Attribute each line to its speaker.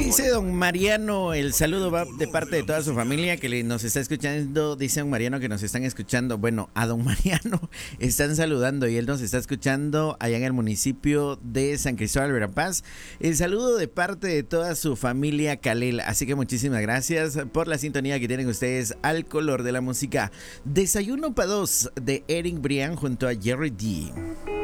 Speaker 1: Dice don Mariano, el saludo va de parte de toda su familia que nos está escuchando. Dice don Mariano que nos están escuchando. Bueno, a don Mariano están saludando y él nos está escuchando allá en el municipio de San Cristóbal, Verapaz. El saludo de parte de toda su familia Calel. Así que muchísimas gracias por la sintonía que tienen ustedes al color de la música. Desayuno para dos de Eric Brian junto a Jerry D.